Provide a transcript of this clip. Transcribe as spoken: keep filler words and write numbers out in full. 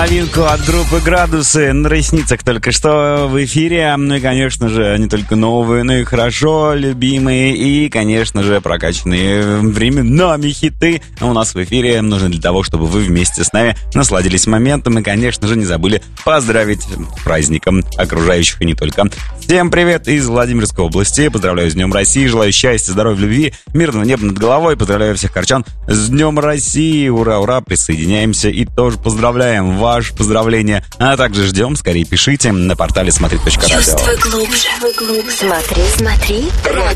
новинку от группы «Градусы» на ресницах только что в эфире. Ну и, конечно же, не только новые, но и хорошо любимые и, конечно же, прокачанные временами хиты у нас в эфире нужны для того, чтобы вы вместе с нами насладились моментом и, конечно же, не забыли поздравить с праздником окружающих и не только. Всем привет из Владимирской области. Поздравляю с Днем России. Желаю счастья, здоровья, любви, мирного неба над головой. Поздравляю всех корчан с Днем России. Ура, ура. Присоединяемся и тоже поздравляем. Ваше поздравление. А также ждем. Скорее пишите на портале смотри точка радио. Чувствуй глубже. Смотри, смотри.